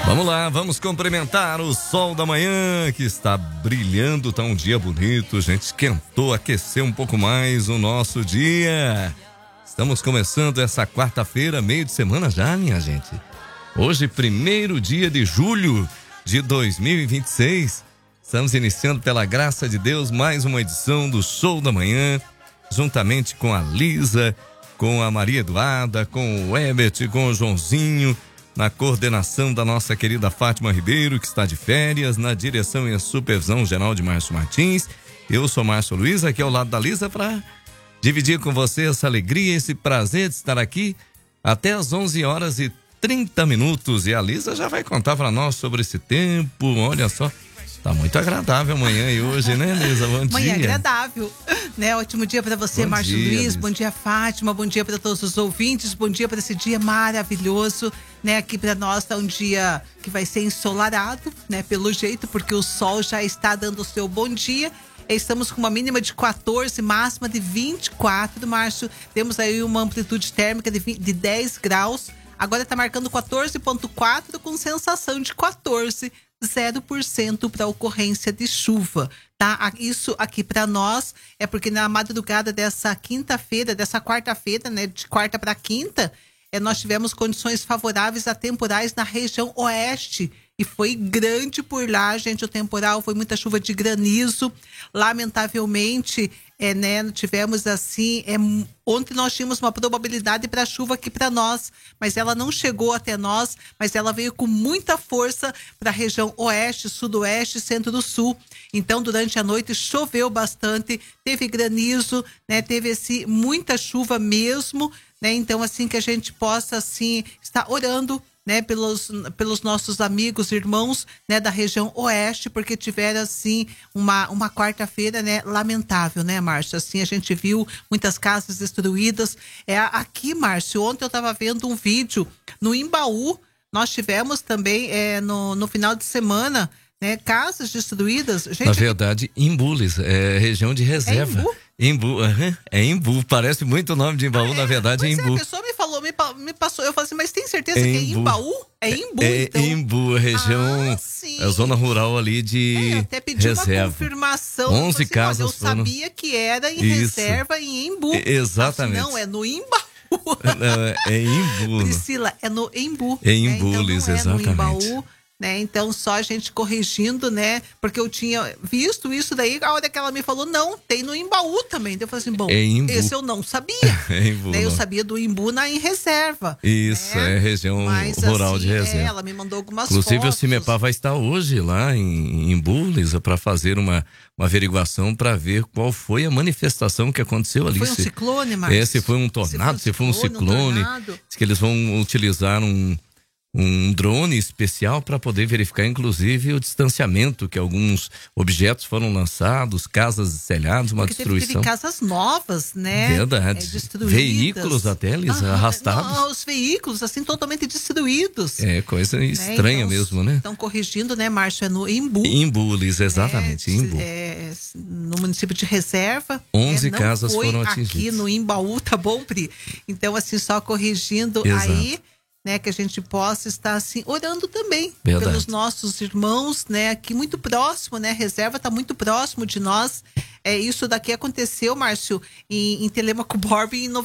Vamos lá, vamos cumprimentar o sol da manhã que está brilhando, tá um dia bonito, a gente esquentou, aqueceu um pouco mais o nosso dia. Estamos começando essa quarta-feira, meio de semana já, minha gente. Hoje, 1º dia de julho de 2026, estamos iniciando pela graça de Deus mais uma edição do Show da Manhã, juntamente com a Lisa, com a Maria Eduarda, com o Herbert, com o Joãozinho, na coordenação da nossa querida Fátima Ribeiro, que está de férias, na direção e a supervisão geral de Márcio Martins. Eu sou Márcio Luiz, aqui ao lado da Lisa, para dividir com você essa alegria, esse prazer de estar aqui até às 11h30. E a Lisa já vai contar para nós sobre esse tempo. Olha só, tá muito agradável amanhã e hoje, né, Lisa? Bom dia. Manhã agradável, né? Ótimo dia para você, Márcio Luiz. Lisa. Bom dia, Fátima. Bom dia para todos os ouvintes. Bom dia para esse dia maravilhoso, né? Aqui para nós tá um dia que vai ser ensolarado, né? Pelo jeito, porque o sol já está dando o seu bom dia. Estamos com uma mínima de 14, máxima de 24, Márcio. Temos aí uma amplitude térmica de 10 graus. Agora está marcando 14,4 com sensação de 14. 0% para ocorrência de chuva, tá? Isso aqui para nós é porque na madrugada dessa quinta-feira, dessa quarta-feira, né? De quarta para quinta, nós tivemos condições favoráveis a temporais na região oeste. E foi grande por lá, gente, o temporal, foi muita chuva de granizo. Lamentavelmente, né, tivemos assim, ontem nós tínhamos uma probabilidade para chuva aqui para nós, mas ela não chegou até nós, mas ela veio com muita força para a região oeste, sudoeste, centro-sul. Então, durante a noite choveu bastante, teve granizo, né, teve assim, muita chuva mesmo, né? Então, assim, que a gente possa assim estar orando, né, pelos nossos amigos, irmãos, né, da região oeste, porque tiveram, assim, uma quarta-feira, né, lamentável, né, Márcio? Assim, a gente viu muitas casas destruídas. Aqui, Márcio, ontem eu estava vendo um vídeo no Imbaú, nós tivemos também, no final de semana, né, casas destruídas. Gente, na verdade, Imbules, região de reserva. Imbu, Imbu, parece muito o nome de Imbaú, na verdade é Imbu. A pessoa me falou, me passou, eu falei assim, mas tem certeza que é Imbaú? É Imbu, então? Imbu, região, zona rural ali de até pedi reserva. Uma confirmação. 11 casas eu sabia que era em reserva em Imbu. Exatamente. Não, é no Imbaú. Não, é Imbu. Priscila, é no Imbu. É Imbules, então não exatamente. No Imbaú. Né? Então, só a gente corrigindo, né? Porque eu tinha visto isso daí, a hora que ela me falou, não, tem no Imbaú também. Então, eu falei assim, bom, esse eu não sabia. Imbu, né? Eu sabia do Imbu em reserva. Isso, né? Região rural assim, de reserva. Ela me mandou algumas Inclusive, fotos. o CIMEPAR vai estar hoje lá em Imbu, Lisa, para fazer uma averiguação para ver qual foi a manifestação que aconteceu ali. Foi um ciclone, Marcos? Se foi um tornado, se foi um ciclone. Diz que eles vão utilizar um drone especial para poder verificar, inclusive, o distanciamento que alguns objetos foram lançados, casas e telhados, uma destruição. Teve casas novas, né? Verdade. Destruídas. Veículos até, Lisa, arrastados. Não, os veículos, assim, totalmente destruídos. Coisa estranha, então, mesmo, né? Estão corrigindo, né, Márcio? É no Imbu. Imbu, Lisa, exatamente, Imbu. No município de Reserva. 11 casas foram atingidas. Aqui no Imbaú, tá bom, Pri? Então, assim, só corrigindo. Exato. Aí, né, que a gente possa estar assim orando também. Verdade. Pelos nossos irmãos, né, aqui muito próximo, né, Reserva está muito próximo de nós. Isso daqui aconteceu, Márcio, em Telêmaco Borba em